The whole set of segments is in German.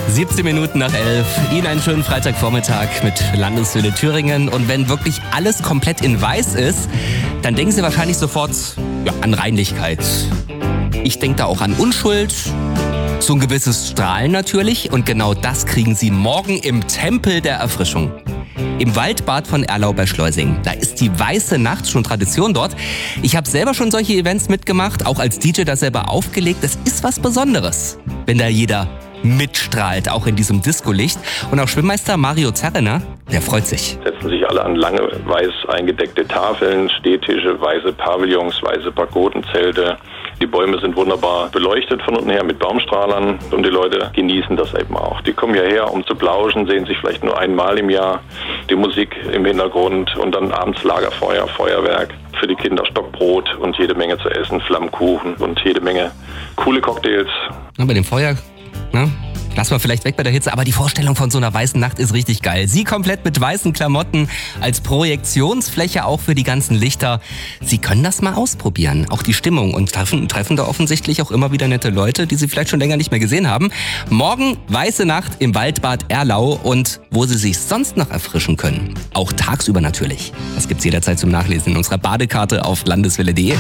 17 Minuten nach 11. Ihnen einen schönen Freitagvormittag mit Landeshöhle Thüringen. Und wenn wirklich alles komplett in weiß ist, dann denken Sie wahrscheinlich sofort an Reinlichkeit. Ich denke da auch an Unschuld, so ein gewisses Strahlen natürlich. Und genau das kriegen Sie morgen im Tempel der Erfrischung. Im Waldbad von Erlau bei Schleusing. Da ist die Weiße Nacht schon Tradition dort. Ich habe selber schon solche Events mitgemacht, auch als DJ da selber aufgelegt. Das ist was Besonderes, wenn da jeder mitstrahlt, auch in diesem Discolicht. Und auch Schwimmmeister Mario Zerrener, der freut sich. Setzen sich alle an lange, weiß eingedeckte Tafeln, Stehtische, weiße Pavillons, weiße Pagodenzelte. Die Bäume sind wunderbar beleuchtet von unten her mit Baumstrahlern und die Leute genießen das eben auch. Die kommen hierher, um zu plauschen, sehen sich vielleicht nur einmal im Jahr, die Musik im Hintergrund und dann abends Lagerfeuer, Feuerwerk, für die Kinder Stockbrot und jede Menge zu essen, Flammkuchen und jede Menge coole Cocktails. Ja, bei dem Feuer, lassen wir vielleicht weg bei der Hitze, aber die Vorstellung von so einer weißen Nacht ist richtig geil. Sie komplett mit weißen Klamotten als Projektionsfläche auch für die ganzen Lichter. Sie können das mal ausprobieren, auch die Stimmung, und treffen da offensichtlich auch immer wieder nette Leute, die Sie vielleicht schon länger nicht mehr gesehen haben. Morgen Weiße Nacht im Waldbad Erlau und wo Sie sich sonst noch erfrischen können. Auch tagsüber natürlich. Das gibt's jederzeit zum Nachlesen in unserer Badekarte auf landeswelle.de.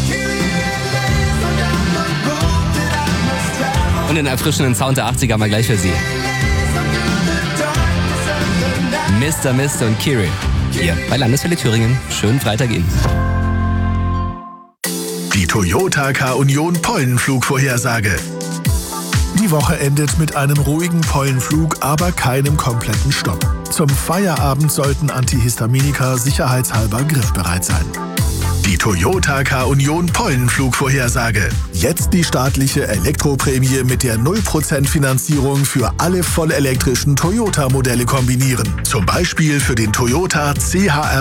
Und den erfrischenden Sound der 80er mal gleich für Sie. Mr. und Kiri. Hier bei Landeswelle Thüringen. Schönen Freitag Ihnen. Die Toyota K-Union Pollenflugvorhersage. Die Woche endet mit einem ruhigen Pollenflug, aber keinem kompletten Stopp. Zum Feierabend sollten Antihistaminika sicherheitshalber griffbereit sein. Die Toyota K-Union Pollenflugvorhersage. Jetzt die staatliche Elektroprämie mit der 0% Finanzierung für alle vollelektrischen Toyota-Modelle kombinieren. Zum Beispiel für den Toyota CHR